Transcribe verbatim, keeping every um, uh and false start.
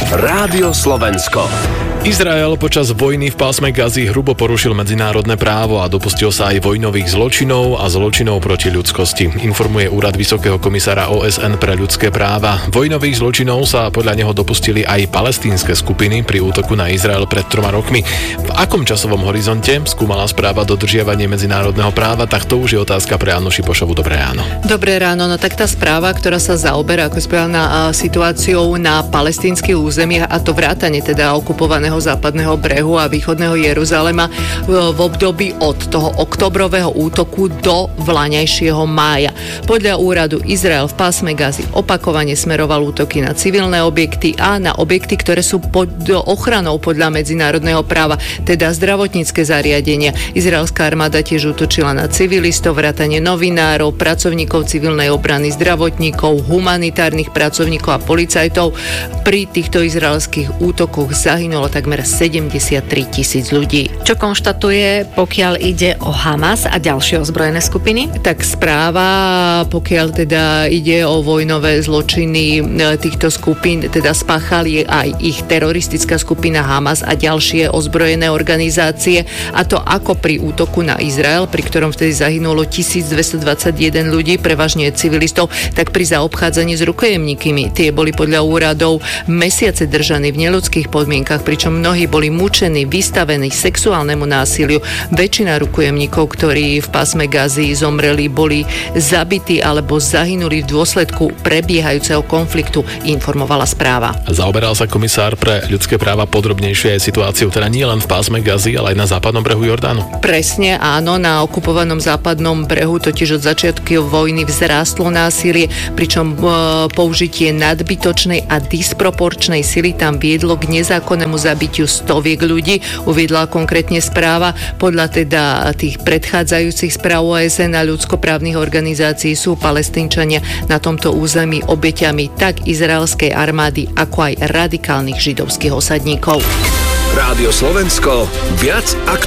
Rádio Slovensko. Izrael počas vojny v pásme Gazy hrubo porušil medzinárodné právo a dopustil sa aj vojnových zločinov a zločinov proti ľudskosti, informuje úrad Vysokého komisára ó es en pre ľudské práva. Vojnových zločinov sa podľa neho dopustili aj palestínske skupiny pri útoku na Izrael pred troma rokmi. V akom časovom horizonte skúmala správa dodržiavanie medzinárodného práva, tak to už je otázka pre Annu Šipošovu. Dobré ráno. Dobré ráno, no tak tá správa, ktorá sa zaoberá ako spomínaná situáciou na palestínskych územiach, a to vrátane teda okupovaného západného brehu a východného Jeruzalema v období od toho októbrového útoku do vlaňajšieho mája. Podľa úradu Izrael v pásme Gazy opakovane smeroval útoky na civilné objekty a na objekty, ktoré sú pod ochranou podľa medzinárodného práva, teda zdravotnícke zariadenia. Izraelská armáda tiež útočila na civilistov, vrátane novinárov, pracovníkov civilnej obrany, zdravotníkov, humanitárnych pracovníkov a policajtov. Pri týchto izraelských útokoch zahynulo takmer sedemdesiattri tisíc ľudí. Čo konštatuje, pokiaľ ide o Hamas a ďalšie ozbrojené skupiny? Tak správa, pokiaľ teda ide o vojnové zločiny týchto skupín, teda spáchali aj ich teroristická skupina Hamas a ďalšie ozbrojené organizácie, a to ako pri útoku na Izrael, pri ktorom vtedy zahynulo tisícdvestodvadsaťjeden ľudí, prevažne civilistov, tak pri zaobchádzaní s rukojemníkmi. Tie boli podľa úradov mesiace držaní v neľudských podmienkach, pričom mnohí boli mučení, vystavení sexuálnemu násiliu. Väčšina rukojemníkov, ktorí v pásme Gazy zomreli, boli zabití alebo zahynuli v dôsledku prebiehajúceho konfliktu, informovala správa. Zaoberal sa komisár pre ľudské práva podrobnejšie aj situáciu, teda nie len v pásme Gazy, ale aj na západnom brehu Jordánu. Presne, áno, na okupovanom západnom brehu totiž od začiatku vojny vzrástlo násilie, pričom e, použitie nadbytočnej a disproporčnej sily tam viedlo k nezákonnému zabitiu stoviek ľudí, uviedla konkrétne správa. Podľa teda tých predchádzajúcich správ ó es en a ľudskoprávnych organizácií sú Palestínčania na tomto území obeťami tak izraelskej armády, ako aj radikálnych židovských osadníkov. Rádio Slovensko, viac ak